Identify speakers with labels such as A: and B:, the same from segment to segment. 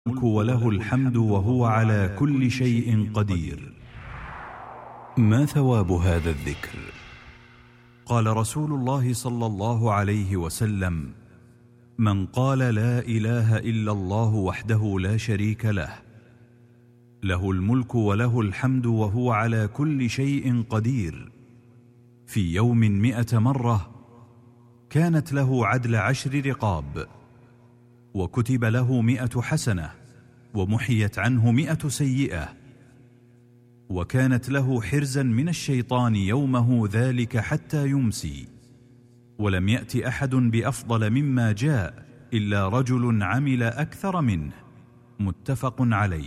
A: الملك وله الحمد وهو على كل شيء قدير. ما ثواب هذا الذكر؟ قال رسول الله صلى الله عليه وسلم: من قال لا إله إلا الله وحده لا شريك له، له الملك وله الحمد وهو على كل شيء قدير، في يوم 100 مرة، كانت له عدل 10 رقاب، وكتب له 100 حسنة، ومحيت عنه 100 سيئة، وكانت له حرزا من الشيطان يومه ذلك حتى يمسي، ولم يأت أحد بأفضل مما جاء إلا رجل عمل أكثر منه. متفق عليه.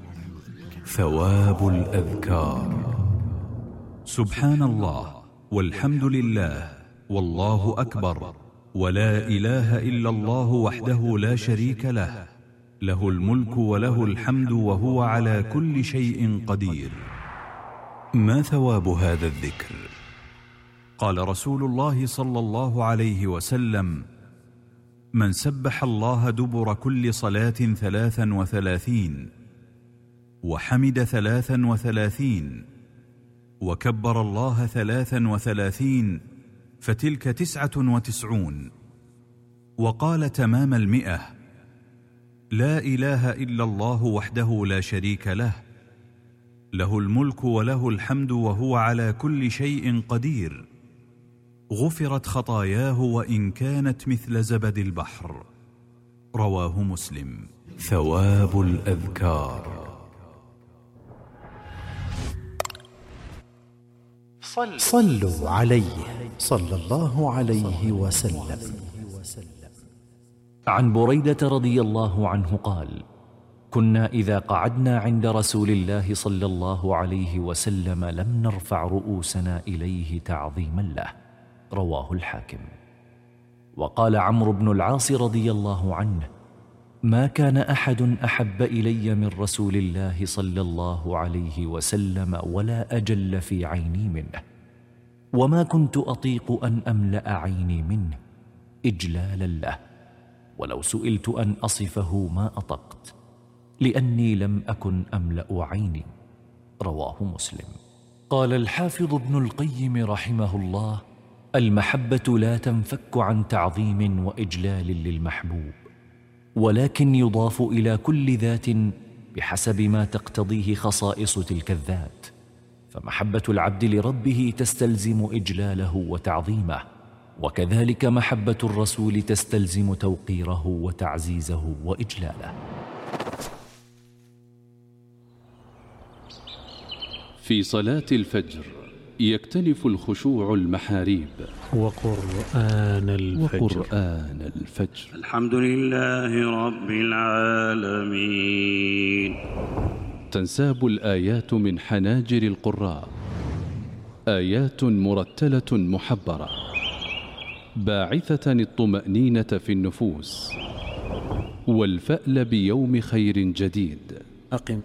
A: ثواب الأذكار: سبحان الله، والحمد لله، والله أكبر، ولا إله إلا الله وحده لا شريك له، له الملك وله الحمد وهو على كل شيء قدير. ما ثواب هذا الذكر؟ قال رسول الله صلى الله عليه وسلم: من سبح الله دبر كل صلاة 33، وحمد 33، وكبر الله 33، فتلك 99، وقال تمام 100: لا إله إلا الله وحده لا شريك له، له الملك وله الحمد وهو على كل شيء قدير، غفرت خطاياه وإن كانت مثل زبد البحر. رواه مسلم. ثواب الأذكار:
B: صلوا عليه صلى الله عليه وسلم.
C: عن بريدة رضي الله عنه قال: كنا إذا قعدنا عند رسول الله صلى الله عليه وسلم لم نرفع رؤوسنا إليه تعظيما له. رواه الحاكم. وقال عمرو بن العاص رضي الله عنه: ما كان أحد أحب إلي من رسول الله صلى الله عليه وسلم ولا أجل في عيني منه، وما كنت أطيق أن أملأ عيني منه إجلالا له، ولو سئلت أن أصفه ما أطقت، لأني لم أكن أملأ عيني. رواه مسلم. قال الحافظ ابن القيم رحمه الله: المحبة لا تنفك عن تعظيم وإجلال للمحبوب، ولكن يضاف إلى كل ذات بحسب ما تقتضيه خصائص تلك الذات، فمحبة العبد لربه تستلزم إجلاله وتعظيمه، وكذلك محبة الرسول تستلزم توقيره وتعزيزه وإجلاله.
D: في صلاة الفجر يكتنف الخشوع المحاريب
E: وقرآن
D: الفجر.
F: الحمد لله رب العالمين.
D: تنساب الآيات من حناجر القراء، آيات مرتلة محبرة باعثة الطمأنينة في النفوس والفأل بيوم خير جديد.
E: أقم